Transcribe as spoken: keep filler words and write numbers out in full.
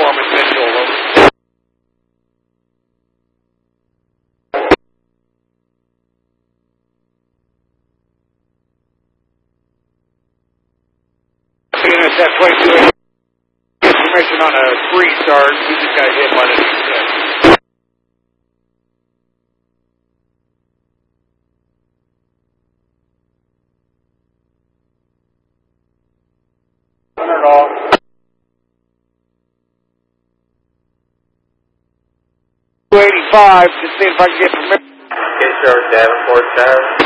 Foreman Mitchell. Over. Units at twenty-two. Information on a three start. He just got hit by the six. Off. two eighty-five, to see if I can get permission. Okay, sir, Davenport Tower.